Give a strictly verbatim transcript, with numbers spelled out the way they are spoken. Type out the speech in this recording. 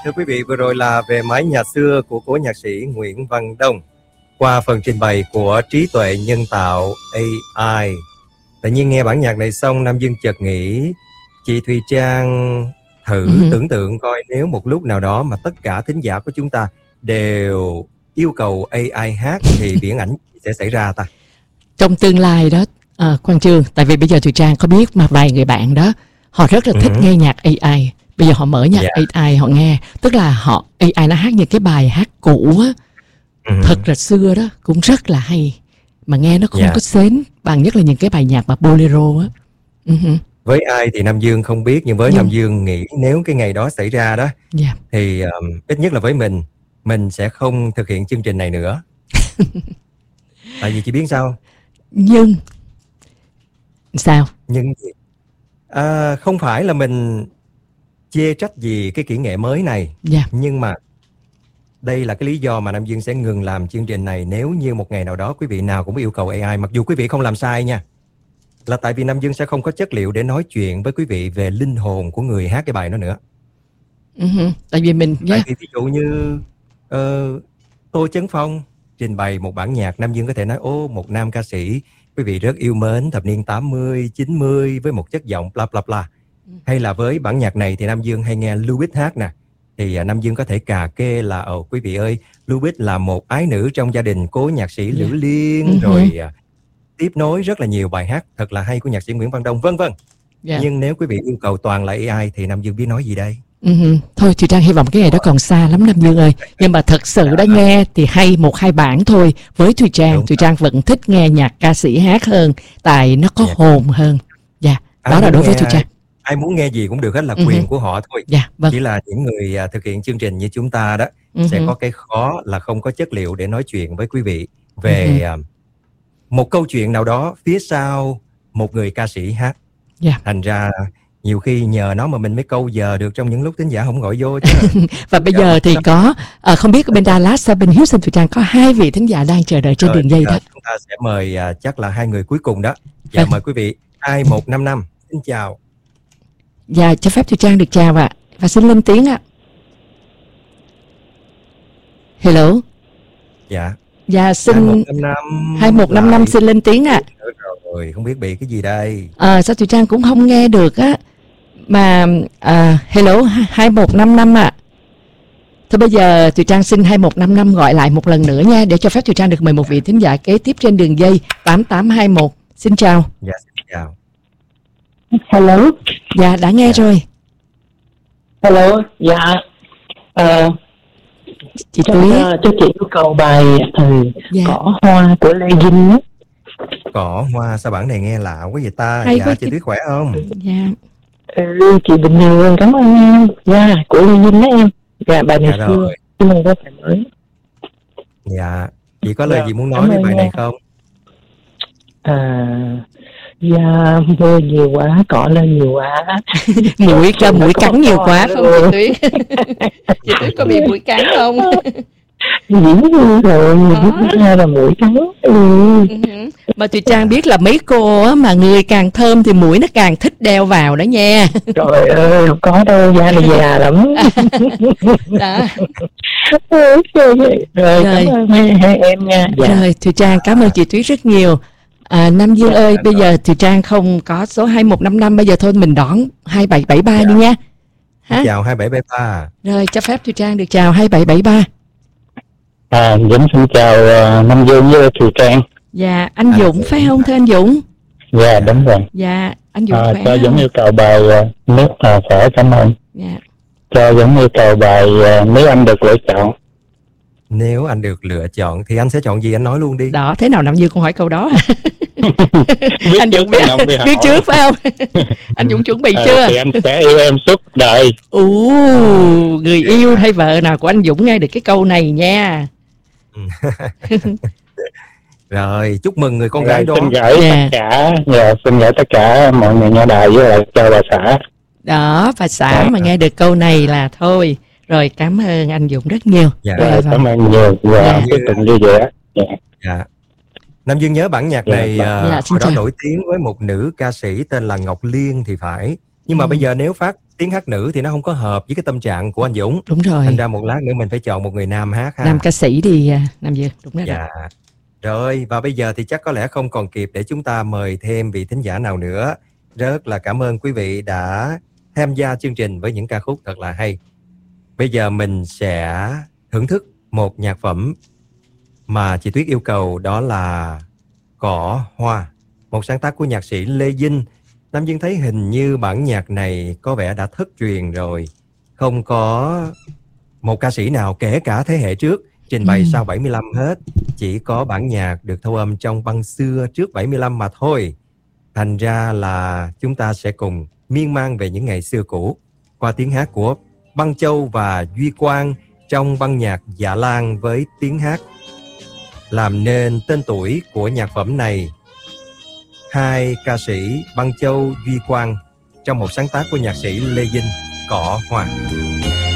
Thưa quý vị, vừa rồi là về mái nhà xưa của cố nhạc sĩ Nguyễn Văn Đông qua phần trình bày của trí tuệ nhân tạo a i. Tự nhiên nghe bản nhạc này xong, Nam Dương chợt nghĩ chị Thùy Trang thử uh-huh. tưởng tượng coi nếu một lúc nào đó mà tất cả thính giả của chúng ta đều yêu cầu a i hát thì viễn ảnh sẽ xảy ra ta? Trong tương lai đó, à, Quang Trương, tại vì bây giờ Thùy Trang có biết mà vài người bạn đó họ rất là thích uh-huh. nghe nhạc a i. Bây giờ họ mở nhạc yeah. a i họ nghe, tức là họ a i nó hát những cái bài hát cũ á, uh-huh. thật là xưa đó, cũng rất là hay, mà nghe nó không yeah. có sến bằng, nhất là những cái bài nhạc mà bolero á. Uh-huh. Với ai thì Nam Dương không biết, nhưng với yeah. Nam Dương nghĩ nếu cái ngày đó xảy ra đó yeah. thì um, ít nhất là với mình, mình sẽ không thực hiện chương trình này nữa. Tại vì chị biết sao? Nhưng sao? Nhưng à, không phải là mình chê trách gì cái kỹ nghệ mới này, yeah. nhưng mà đây là cái lý do mà Nam Dương sẽ ngừng làm chương trình này nếu như một ngày nào đó quý vị nào cũng yêu cầu a i, mặc dù quý vị không làm sai nha. Là tại vì Nam Dương sẽ không có chất liệu để nói chuyện với quý vị về linh hồn của người hát cái bài đó nữa. Uh-huh. Tại vì mình yeah. tại vì ví dụ như uh, Tô Chấn Phong trình bày một bản nhạc, Nam Dương có thể nói ô, một nam ca sĩ quý vị rất yêu mến thập niên tám mươi, chín mươi với một chất giọng bla bla bla. Hay là với bản nhạc này thì Nam Dương hay nghe Louis hát nè, thì Nam Dương có thể cà kê là ồ quý vị ơi, Louis là một ái nữ trong gia đình cố nhạc sĩ Lữ Liên, yeah. rồi uh, tiếp nối rất là nhiều bài hát thật là hay của nhạc sĩ Nguyễn Văn Đông, vân vân. Yeah. Nhưng nếu quý vị yêu cầu toàn là a i thì Nam Dương biết nói gì đây? Uh-huh. Thôi Thùy Trang hy vọng cái ngày đó còn xa lắm Nam Dương ơi. Nhưng mà thật sự đã nghe thì hay một hai bản thôi. Với Thùy Trang, Thùy Trang vẫn thích nghe nhạc ca sĩ hát hơn, tại nó có yeah. hồn hơn. Dạ, yeah. đó là đối với Thùy Trang. Ai muốn nghe gì cũng được hết, là quyền uh-huh. của họ thôi. Yeah, vâng. Chỉ là những người uh, thực hiện chương trình như chúng ta đó uh-huh. sẽ có cái khó là không có chất liệu để nói chuyện với quý vị về uh-huh. uh, một câu chuyện nào đó phía sau một người ca sĩ hát. Yeah. Thành ra nhiều khi nhờ nó mà mình mới câu giờ được trong những lúc thính giả không gọi vô chứ. Và bây giờ thì có à, không biết bên Dallas, bên Houston, Thùy Trang có hai vị thính giả đang chờ đợi trên đường dây đó. Chúng ta sẽ mời uh, chắc là hai người cuối cùng đó. Dạ vâng. Mời quý vị hai một năm năm. Xin chào. Dạ, cho phép Thùy Trang được chào ạ. Và xin lên tiếng ạ. Hello. Dạ. Dạ xin hai một năm năm xin lên tiếng ạ. Rồi, không biết bị cái gì đây? À, sao Thùy Trang cũng không nghe được á. Mà à, hello hai một năm năm ạ. Thôi bây giờ Thùy Trang xin hai một năm năm gọi lại một lần nữa nha, để cho phép Thùy Trang được mời một vị thính giả kế tiếp trên đường dây tám tám hai một. Xin chào. Dạ xin chào. Hello. Dạ đã nghe dạ. rồi. Hello. Dạ. Uh, chị cho, uh, cho chị yêu cầu bài uh, dạ. Cỏ Hoa của Lê Vinh á. Cỏ Hoa, sao bản này nghe lạ quá vậy ta? Hay dạ chị Tuyết khỏe không? Dạ. Ừ, chị bình thường, cảm ơn em. Dạ, của Lê Vinh đó em. Dạ, bài này dạ xưa, chứ không có phải mới. Dạ, chị có lời dạ, gì muốn nói với bài em. này không? À, dạ, mưa nhiều quá, cỏ lên nhiều quá. Mũi cho mũi cắn nhiều quá không chị Tuyết? Chị Tuyết có bị mũi cắn không? Dĩ nhiên rồi, mình biết ra là mũi cắn. Ừ. Uh-huh. Mà Thùy Trang biết là mấy cô á, mà người càng thơm thì mũi nó càng thích đeo vào đó nha. Trời ơi, không có đâu, da này già lắm. Đó. Rồi, rồi, cảm ơn hai, hai em nha. Dạ. Rồi, Thùy Trang cảm ơn chị Tuyết rất nhiều. À, Nam Dương dạ, ơi, dạ, bây rồi. giờ Thùy Trang không có số hai một năm năm, bây giờ thôi mình đón hai bảy bảy ba dạ. đi nha. Hả? Chào hai bảy bảy ba. Rồi, cho phép Thùy Trang được chào hai bảy bảy ba. À, Dũng xin chào uh, Nam Dương với Thùy Trang. Dạ, anh à, Dũng phải không thưa anh Dũng? Dạ, đúng rồi. Dạ, anh Dũng à, khỏe cho không? Dũng yêu cầu bài uh, nước là khỏe, cảm ơn. Dạ. Cho Dũng yêu cầu bài uh, nếu anh được lựa chọn. Nếu anh được lựa chọn thì anh sẽ chọn gì, anh nói luôn đi. Đó, thế nào Nam Dương cũng hỏi câu đó. Anh Dũng biết, biết trước phải không? Anh Dũng chuẩn bị à, chưa? Thì anh sẽ yêu em suốt đời. Ồ, người yêu hay vợ nào của anh Dũng nghe được cái câu này nha. Rồi, chúc mừng người con gái đó. Xin gửi yeah. tất cả, yeah, xin gửi tất cả mọi người nghe đài với lại cho bà xã. Đó, bà xã yeah. mà nghe được câu này là thôi. Rồi, cảm ơn anh Dũng rất nhiều. Dạ, yeah, cảm ơn nhiều. Và yeah. tiếp tục vui vẻ. Dạ. Yeah. Nam Dương nhớ bản nhạc này yeah. uh, yeah, hồi đó nổi tiếng với một nữ ca sĩ tên là Ngọc Liên thì phải. Nhưng mà Ừ. bây giờ nếu phát tiếng hát nữ thì nó không có hợp với cái tâm trạng của anh Dũng. Đúng rồi. Thành ra một lát nữa mình phải chọn một người nam hát ha. Nam ca sĩ đi à, Nam Dương. Đúng rồi đó. Dạ. Rồi, và bây giờ thì chắc có lẽ không còn kịp để chúng ta mời thêm vị thính giả nào nữa. Rất là cảm ơn quý vị đã tham gia chương trình với những ca khúc thật là hay. Bây giờ mình sẽ thưởng thức một nhạc phẩm mà chị Tuyết yêu cầu, đó là Cỏ Hoa, một sáng tác của nhạc sĩ Lê Vinh. Nam Dương thấy hình như bản nhạc này có vẻ đã thất truyền rồi, không có một ca sĩ nào kể cả thế hệ trước trình bày Ừ. sau bảy mươi lăm hết. Chỉ có bản nhạc được thu âm trong băng xưa trước bảy mươi lăm mà thôi. Thành ra là chúng ta sẽ cùng miên man về những ngày xưa cũ qua tiếng hát của Băng Châu và Duy Quang trong băng nhạc Dạ Lan, với tiếng hát làm nên tên tuổi của nhạc phẩm này. Hai ca sĩ Băng Châu, Duy Quang trong một sáng tác của nhạc sĩ Lê Vinh, Cỏ Hoa.